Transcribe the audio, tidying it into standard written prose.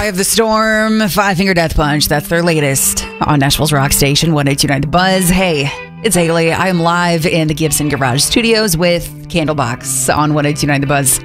Eye of the Storm, Five Finger Death Punch. That's their latest on Nashville's rock station, 102.9 The Buzz. Hey, it's Haley. I am live in the Gibson Garage Studios with Candlebox on 102.9 The Buzz.